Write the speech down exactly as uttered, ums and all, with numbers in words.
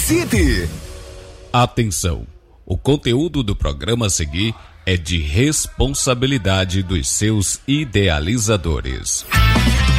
City. Atenção! O conteúdo do programa a seguir é de responsabilidade dos seus idealizadores.